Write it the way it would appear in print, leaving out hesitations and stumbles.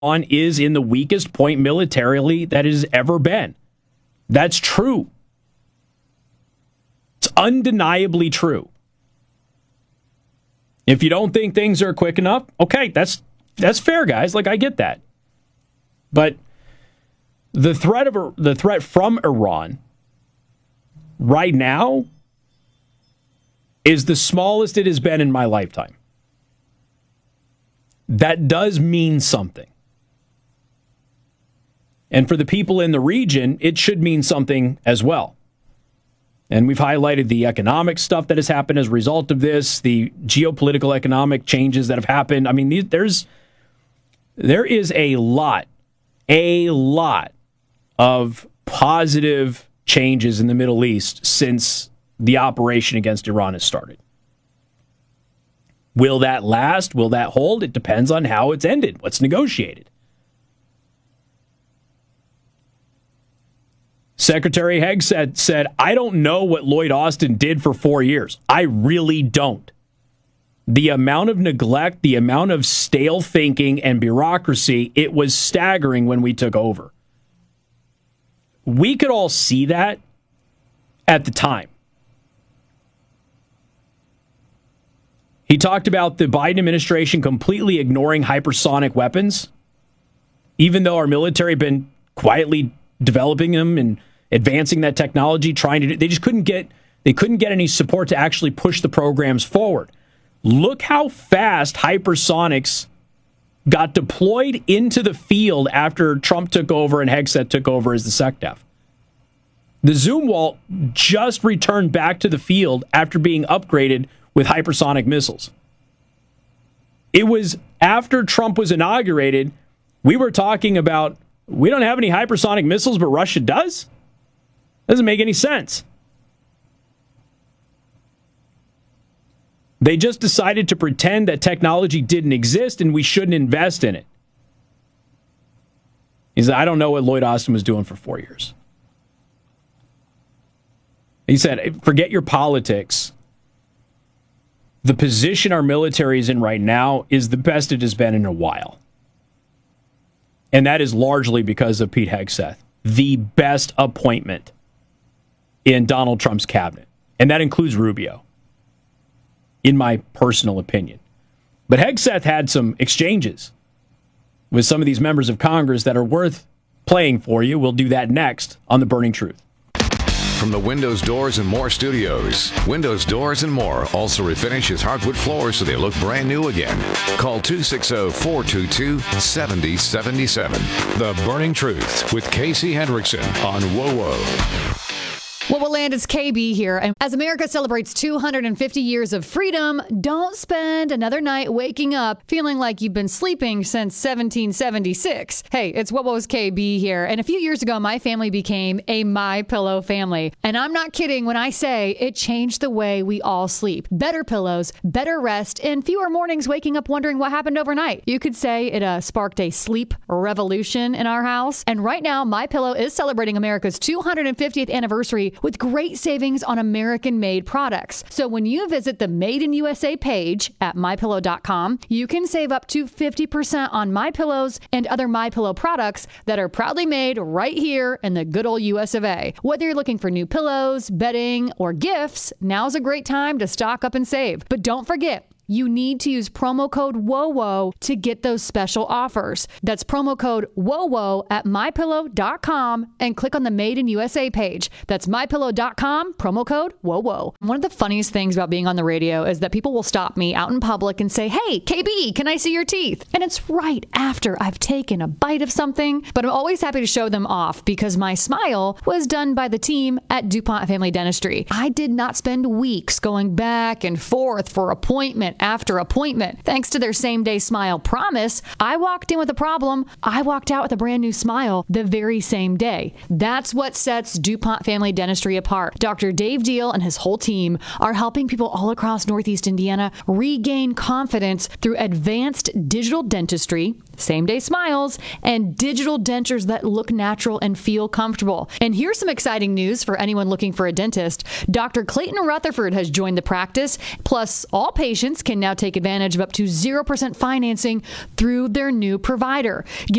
Iran is in the weakest point militarily that it has ever been. That's true. It's undeniably true. If you don't think things are quick enough, okay, that's fair, guys. Like, I get that. But the threat from Iran right now is the smallest it has been in my lifetime. That does mean something. And for the people in the region, it should mean something as well. And we've highlighted the economic stuff that has happened as a result of this, the geopolitical economic changes that have happened. I mean, there is a lot of positive changes in the Middle East since the operation against Iran has started. Will that last? Will that hold? It depends on how it's ended, what's negotiated. Secretary Hegseth said, I don't know what Lloyd Austin did for 4 years. I really don't. The amount of neglect, the amount of stale thinking and bureaucracy, it was staggering when we took over. We could all see that at the time. He talked about the Biden administration completely ignoring hypersonic weapons, even though our military had been quietly developing them and advancing that technology, they just couldn't get any support to actually push the programs forward. Look how fast hypersonics got deployed into the field after Trump took over and Hegseth took over as the SecDef. The Zumwalt just returned back to the field after being upgraded with hypersonic missiles. It was after Trump was inaugurated, we were talking about, we don't have any hypersonic missiles, but Russia does? Doesn't make any sense. They just decided to pretend that technology didn't exist and we shouldn't invest in it. He said, I don't know what Lloyd Austin was doing for 4 years. He said, forget your politics. The position our military is in right now is the best it has been in a while. And that is largely because of Pete Hegseth, the best appointment in Donald Trump's cabinet. And that includes Rubio, in my personal opinion. But Hegseth had some exchanges with some of these members of Congress that are worth playing for you. We'll do that next on The Burning Truth. From the Windows, Doors, and More studios, Windows, Doors, and More also refinishes hardwood floors so they look brand new again. Call 260-422-7077. The Burning Truth with Casey Hendrickson on WOWO. Well, land, it's KB here. And as America celebrates 250 years of freedom, don't spend another night waking up feeling like you've been sleeping since 1776. Hey, it's WOWO's KB here. And a few years ago, my family became a MyPillow family. And I'm not kidding when I say it changed the way we all sleep. Better pillows, better rest, and fewer mornings waking up wondering what happened overnight. You could say it sparked a sleep revolution in our house. And right now, MyPillow is celebrating America's 250th anniversary with great savings on American-made products. So when you visit the Made in USA page at MyPillow.com, you can save up to 50% on MyPillows and other MyPillow products that are proudly made right here in the good old US of A. Whether you're looking for new pillows, bedding, or gifts, now's a great time to stock up and save. But don't forget, you need to use promo code WOWO to get those special offers. That's promo code WOWO at MyPillow.com and click on the Made in USA page. That's MyPillow.com, promo code WOWO. One of the funniest things about being on the radio is that people will stop me out in public and say, hey, KB, can I see your teeth? And it's right after I've taken a bite of something, but I'm always happy to show them off because my smile was done by the team at DuPont Family Dentistry. I did not spend weeks going back and forth for appointment after appointment. Thanks to their same-day smile promise, I walked in with a problem. I walked out with a brand new smile the very same day. That's what sets DuPont Family Dentistry apart. Dr. Dave Deal and his whole team are helping people all across Northeast Indiana regain confidence through advanced digital dentistry, same-day smiles, and digital dentures that look natural and feel comfortable. And here's some exciting news for anyone looking for a dentist. Dr. Clayton Rutherford has joined the practice, plus all patients can now take advantage of up to 0% financing through their new provider.